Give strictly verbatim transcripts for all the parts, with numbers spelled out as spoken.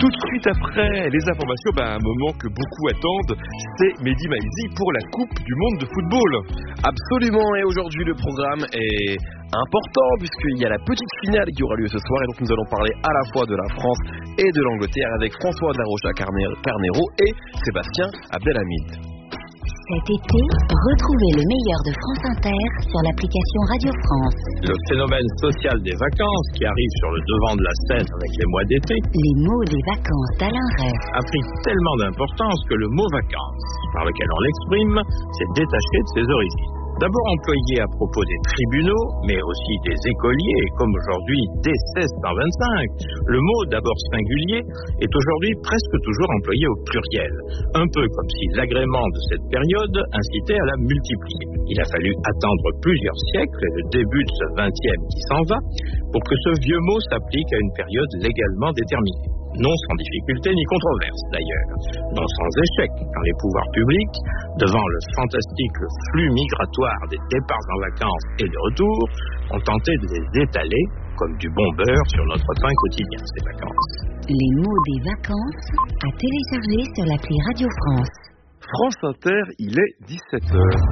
Tout de suite après les informations, bah, un moment que beaucoup attendent, c'est Mehdi Maizi pour la Coupe du Monde de football. Absolument, et aujourd'hui le programme est important puisqu'il y a la petite finale qui aura lieu ce soir, et donc nous allons parler à la fois de la France et de l'Angleterre avec François Darocha Carnero et Sébastien Abdelhamid. Cet été, retrouvez le meilleur de France Inter sur l'application Radio France. Le phénomène social des vacances qui arrive sur le devant de la scène avec les mois d'été. Les mots des vacances d'Alain Rey a pris tellement d'importance que le mot vacances, par lequel on l'exprime, s'est détaché de ses origines. D'abord employé à propos des tribunaux, mais aussi des écoliers, comme aujourd'hui dès seize cent vingt-cinq, le mot d'abord singulier est aujourd'hui presque toujours employé au pluriel, un peu comme si l'agrément de cette période incitait à la multiplier. Il a fallu attendre plusieurs siècles et le début de ce vingtième qui s'en va pour que ce vieux mot s'applique à une période légalement déterminée. Non sans difficulté ni controverse d'ailleurs, non sans échec, quand les pouvoirs publics, devant le fantastique flux migratoire des départs en vacances et de retour, ont tenté de les étaler comme du bon beurre sur notre pain quotidien, ces vacances. Les mots des vacances à télécharger sur l'appli Radio France. France Inter, il est dix-sept heures.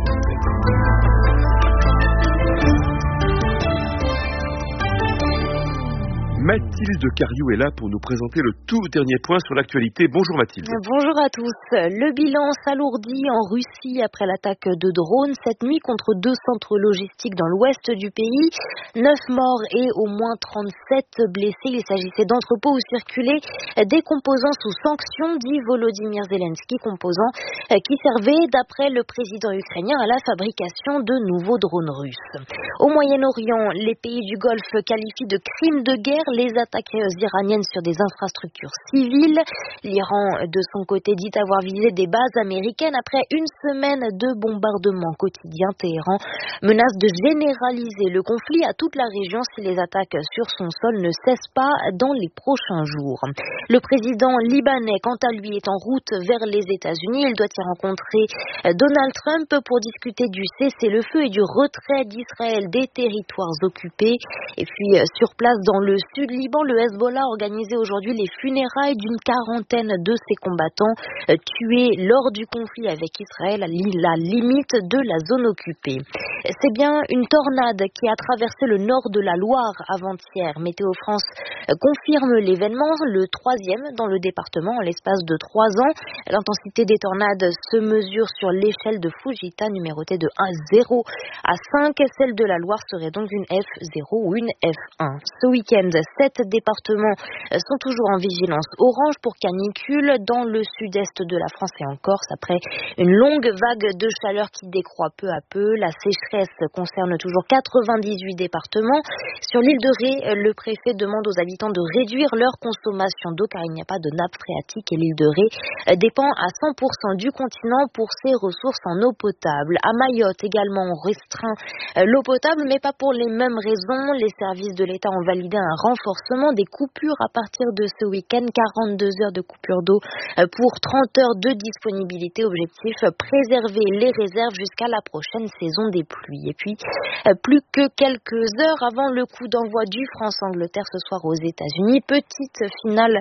Mathilde Cariou est là pour nous présenter le tout dernier point sur l'actualité. Bonjour Mathilde. Bonjour à tous. Le bilan s'alourdit en Russie après l'attaque de drones cette nuit contre deux centres logistiques dans l'ouest du pays. Neuf morts et au moins trente-sept blessés. Il s'agissait d'entrepôts où circulaient des composants sous sanction, dit Volodymyr Zelensky, composants qui servaient, d'après le président ukrainien, à la fabrication de nouveaux drones russes. Au Moyen-Orient, les pays du Golfe qualifient de crimes de guerre les attaques iraniennes sur des infrastructures civiles. L'Iran, de son côté, dit avoir visé des bases américaines après une semaine de bombardements quotidiens. Téhéran menace de généraliser le conflit à toute la région si les attaques sur son sol ne cessent pas dans les prochains jours. Le président libanais, quant à lui, est en route vers les États-Unis. Il doit y rencontrer Donald Trump pour discuter du cessez-le-feu et du retrait d'Israël des territoires occupés. Et puis, sur place, dans le sud Liban, le Hezbollah organisait aujourd'hui les funérailles d'une quarantaine de ses combattants euh, tués lors du conflit avec Israël à la limite de la zone occupée. C'est bien une tornade qui a traversé le nord de la Loire avant-hier. Météo France euh, confirme l'événement, le troisième dans le département en l'espace de trois ans. L'intensité des tornades se mesure sur l'échelle de Fujita, numérotée de un zéro à cinq. Celle de la Loire serait donc une F zéro ou une F un. Ce week-end, sept départements sont toujours en vigilance orange pour canicule dans le sud-est de la France et en Corse après une longue vague de chaleur qui décroît peu à peu. La sécheresse concerne toujours quatre-vingt-dix-huit départements. Sur l'île de Ré, le préfet demande aux habitants de réduire leur consommation d'eau car il n'y a pas de nappe phréatique et l'île de Ré dépend à cent pour cent du continent pour ses ressources en eau potable. À Mayotte également, on restreint l'eau potable mais pas pour les mêmes raisons. Les services de l'État ont validé un renforcement des coupures à partir de ce week-end. quarante-deux heures de coupure d'eau pour trente heures de disponibilité. Objectif, préserver les réserves jusqu'à la prochaine saison des pluies. Et puis, plus que quelques heures avant le coup d'envoi du France-Angleterre ce soir aux États-Unis. Petite finale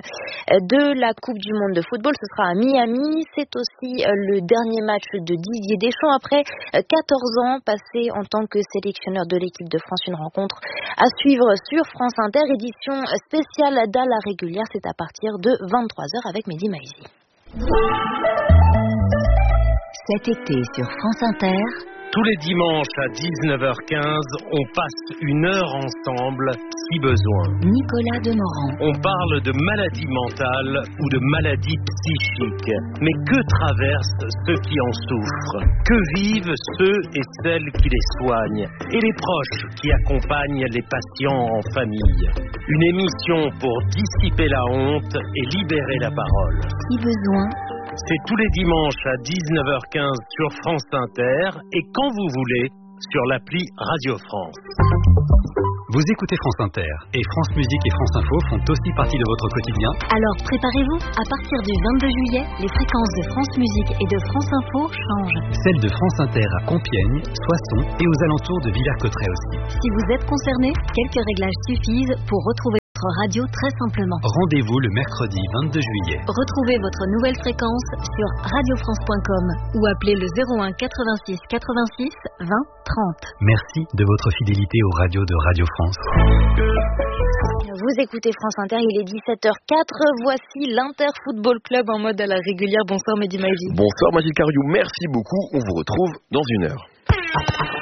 de la Coupe du Monde de football. Ce sera à Miami. C'est aussi le dernier match de Didier Deschamps après quatorze ans passés en tant que sélectionneur de l'équipe de France. Une rencontre à suivre sur France Inter, édition spéciale d'À la régulière, c'est à partir de vingt-trois heures avec Mehdi Maizi. Cet été sur France Inter, tous les dimanches à dix-neuf heures quinze, on passe une heure ensemble si besoin. Nicolas Demorand. On parle de maladies mentales ou de maladies psychiques. Mais que traversent ceux qui en souffrent? Que vivent ceux et celles qui les soignent? Et les proches qui accompagnent les patients en famille? Une émission pour dissiper la honte et libérer la parole. Si besoin. C'est tous les dimanches à dix-neuf heures quinze sur France Inter et quand vous voulez sur l'appli Radio France. Vous écoutez France Inter et France Musique et France Info font aussi partie de votre quotidien. Alors préparez-vous, à partir du vingt-deux juillet, les fréquences de France Musique et de France Info changent. Celles de France Inter à Compiègne, Soissons et aux alentours de Villers-Cotterêts aussi. Si vous êtes concerné, quelques réglages suffisent pour retrouver votre radio très simplement. Rendez-vous le mercredi vingt-deux juillet. Retrouvez votre nouvelle fréquence sur radio france point com ou appelez le zéro un quatre-vingt-six quatre-vingt-six vingt trente. Merci de votre fidélité aux radios de Radio France. Vous écoutez France Inter, il est dix-sept heures quatre. Voici l'Inter Football Club en mode à la régulière. Bonsoir Mehdi Maizi. Bonsoir Mathilde Cariou, merci beaucoup. On vous retrouve dans une heure.